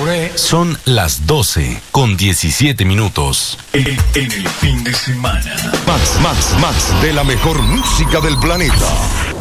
apuré. Son las 12:17. En el fin de semana. Max de la mejor música del planeta.